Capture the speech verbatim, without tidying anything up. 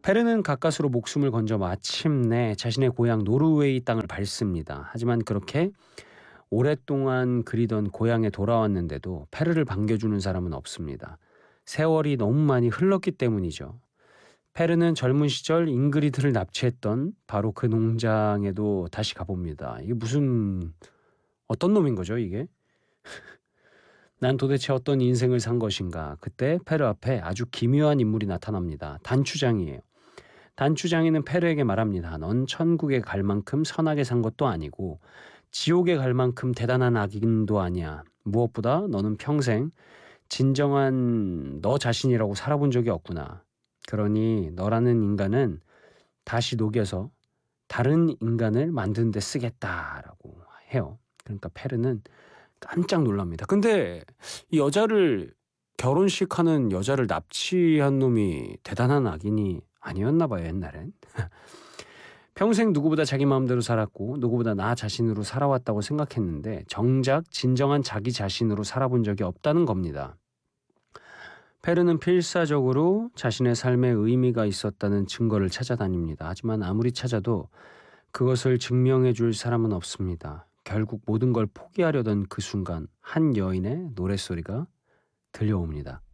페르는 가까스로 목숨을 건져 마침내 자신의 고향 노르웨이 땅을 밟습니다. 하지만 그렇게 오랫동안 그리던 고향에 돌아왔는데도 페르를 반겨주는 사람은 없습니다. 세월이 너무 많이 흘렀기 때문이죠. 페르는 젊은 시절 잉그리드를 납치했던 바로 그 농장에도 다시 가봅니다. 이게 무슨 어떤 놈인 거죠, 이게? 난 도대체 어떤 인생을 산 것인가? 그때 페르 앞에 아주 기묘한 인물이 나타납니다. 단추장이에요. 단추장이는 페르에게 말합니다. 넌 천국에 갈 만큼 선하게 산 것도 아니고 지옥에 갈 만큼 대단한 악인도 아니야. 무엇보다 너는 평생 진정한 너 자신이라고 살아본 적이 없구나. 그러니 너라는 인간은 다시 녹여서 다른 인간을 만드는 데 쓰겠다라고 해요. 그러니까 페르는 깜짝 놀랍니다. 근데 이 여자를 결혼식 하는 여자를 납치한 놈이 대단한 악인이 아니었나 봐요, 옛날엔. 평생 누구보다 자기 마음대로 살았고 누구보다 나 자신으로 살아왔다고 생각했는데 정작 진정한 자기 자신으로 살아본 적이 없다는 겁니다. 페르는 필사적으로 자신의 삶에 의미가 있었다는 증거를 찾아다닙니다. 하지만 아무리 찾아도 그것을 증명해 줄 사람은 없습니다. 결국 모든 걸 포기하려던 그 순간 한 여인의 노랫소리가 들려옵니다.